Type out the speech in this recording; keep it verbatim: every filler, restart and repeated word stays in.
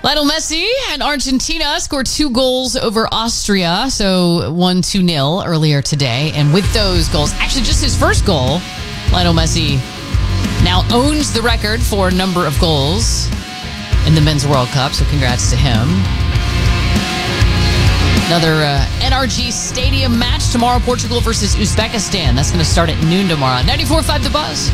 Lionel Messi and Argentina scored two goals over Austria, so won two nil earlier today. And with those goals, actually just his first goal, Lionel Messi now owns the record for number of goals in the Men's World Cup, so congrats to him. Another uh, N R G Stadium match tomorrow, Portugal versus Uzbekistan. That's going to start at noon tomorrow. ninety-four point five The Buzz.